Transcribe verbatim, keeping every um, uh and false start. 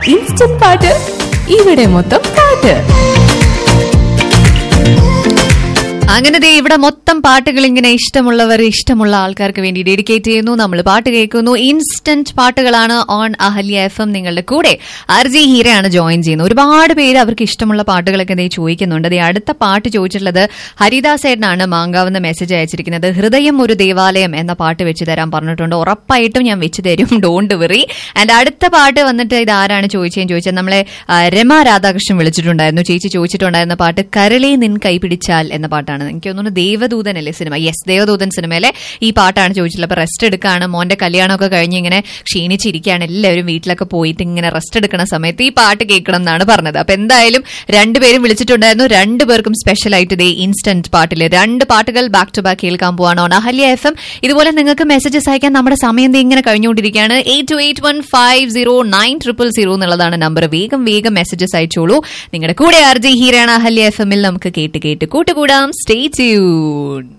Instant പാട്ട് ഇവിടെ മൊത്തം പാട്ട്. അങ്ങനെ ദേ ഇവിടെ മൊത്തം പാട്ടുകൾ ഇങ്ങനെ ഇഷ്ടമുള്ളവർ ഇഷ്ടമുള്ള ആൾക്കാർക്ക് വേണ്ടി ഡെഡിക്കേറ്റ് ചെയ്യുന്നു. നമ്മൾ പാട്ട് കേൾക്കുന്നു. ഇൻസ്റ്റന്റ് പാട്ടുകളാണ് ഓൺ അഹല്യ എഫ് എം. നിങ്ങളുടെ കൂടെ ആർജി ഹീരയാണ് ജോയിൻ ചെയ്യുന്നത്. ഒരുപാട് പേര് അവർക്ക് ഇഷ്ടമുള്ള പാട്ടുകളൊക്കെ ദേ ചോദിക്കുന്നുണ്ട്. ദേ അടുത്ത പാട്ട് ചോദിച്ചിട്ടുള്ളത് ഹരിദാസ് ഏട്ടനാണ് മാങ്കാവെന്ന് മെസ്സേജ് അയച്ചിരിക്കുന്നത്. ഹൃദയം ഒരു ദേവാലയം എന്ന പാട്ട് വെച്ച് തരാൻ പറഞ്ഞിട്ടുണ്ട്. ഉറപ്പായിട്ടും ഞാൻ വെച്ച് തരും, ഡോണ്ട് വെറി. ആൻഡ് അടുത്ത പാട്ട് വന്നിട്ട് ഇത് ആരാണ് ചോദിച്ചതെന്ന് ചോദിച്ചാൽ നമ്മളെ രമ രാധാകൃഷ്ണൻ വിളിച്ചിട്ടുണ്ടായിരുന്നു. ചേച്ചി ചോദിച്ചിട്ടുണ്ടായിരുന്ന പാട്ട് കരളെ നിൻ കൈ പിടിച്ചാൽ എന്ന പാട്ടാണ്. എനിക്ക് തോന്നുന്നു ദേവദൂതൻ അല്ലേ സിനിമ? യെസ്, ദേവദൂതൻ സിനിമയിലെ ഈ പാട്ടാണ് ചോദിച്ചിട്ടുള്ളത്. അപ്പൊ റെസ്റ്റ് എടുക്കാണ്, മോന്റെ കല്യാണമൊക്കെ കഴിഞ്ഞ് ഇങ്ങനെ ക്ഷീണിച്ചിരിക്കുകയാണ്. എല്ലാവരും വീട്ടിലൊക്കെ പോയിട്ട് ഇങ്ങനെ റെസ്റ്റ് എടുക്കുന്ന സമയത്ത് ഈ പാട്ട് കേൾക്കണം എന്നാണ് പറഞ്ഞത്. അപ്പൊ എന്തായാലും രണ്ടുപേരും വിളിച്ചിട്ടുണ്ടായിരുന്നു. രണ്ടുപേർക്കും സ്പെഷ്യൽ ആയിട്ട് ദേ ഇൻസ്റ്റന്റ് പാട്ടില് രണ്ട് പാട്ടുകൾ ബാക്ക് ടു ബാക്ക് കേൾക്കാൻ പോവാണ് ഓൺ അഹല്യ എഫ് എം. ഇതുപോലെ നിങ്ങൾക്ക് മെസ്സേജസ് അയക്കാൻ നമ്മുടെ സമയം ദേ ഇങ്ങനെ കഴിഞ്ഞുകൊണ്ടിരിക്കുകയാണ്. Eight to eight one five zero nine triple zero എന്നുള്ളതാണ് നമ്പർ. വേഗം വേഗം മെസ്സേജസ് അയച്ചോളൂ. നിങ്ങളുടെ കൂടെ ആർജി ഹീരയാണ് അഹല്യ എഫ് എമ്മിൽ. നമുക്ക് കേട്ട് കേട്ട് കൂട്ടുകൂടാം. Stay tuned.